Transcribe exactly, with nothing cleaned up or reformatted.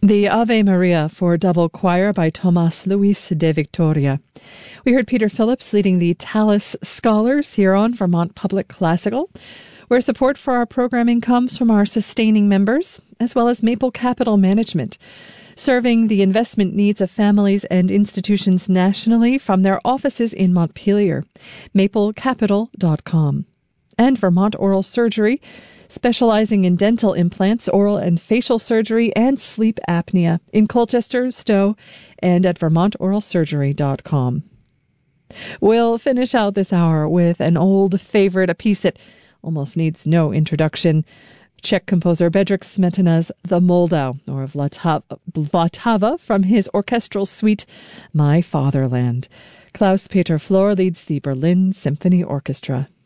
The Ave Maria for double choir by Tomas Luis de Victoria. We heard Peter Phillips leading the Tallis Scholars here on Vermont Public Classical, where support for our programming comes from our sustaining members, as well as Maple Capital Management, serving the investment needs of families and institutions nationally from their offices in Montpelier, maple capital dot com. And Vermont Oral Surgery, specializing in dental implants, oral and facial surgery, and sleep apnea in Colchester, Stowe, and at vermont oral surgery dot com. We'll finish out this hour with an old favorite, a piece that almost needs no introduction. Czech composer Bedřich Smetana's The Moldau, or Vltava, from his orchestral suite, My Fatherland. Klaus Peter Flor leads the Berlin Symphony Orchestra.